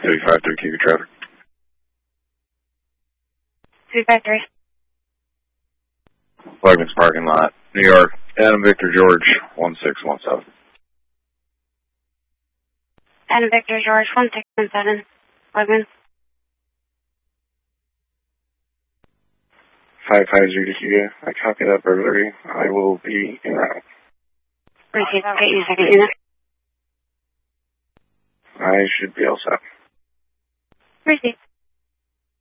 353 QB traffic. 353. Wegmans parking lot, New York. Adam Victor George 1617. Adam Victor George 1617. Wegmans. 550 QB. I copy that burglary. I will be en route. Receive. I'll get you a second unit. I should be all set. Receive.